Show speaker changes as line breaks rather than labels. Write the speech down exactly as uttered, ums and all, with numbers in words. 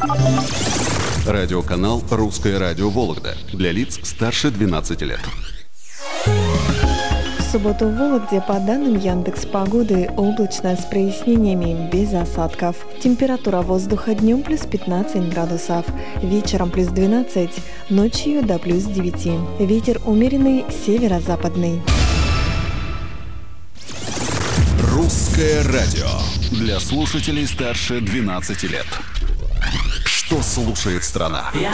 Радиоканал «Русское радио Вологда» для лиц старше двенадцати лет.
В субботу в Вологде, по данным Яндекс.Погоды, облачно с прояснениями, без осадков. Температура воздуха днем плюс пятнадцать градусов, вечером плюс двенадцать, ночью до плюс девяти. Ветер умеренный северо-западный.
Русское радио для слушателей старше двенадцати лет. Что слушает страна?
Я